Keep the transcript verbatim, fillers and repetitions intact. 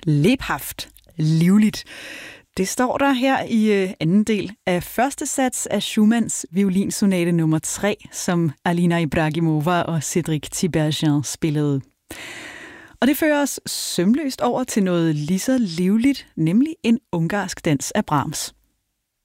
Lebhaft, livligt. Det står der her i anden del af første sats af Schumanns violinsonate nummer tre, som Alina Ibragimova og Cédric Tiberghien spillede. Og det fører os sømløst over til noget lige så livligt, nemlig en ungarsk dans af Brahms.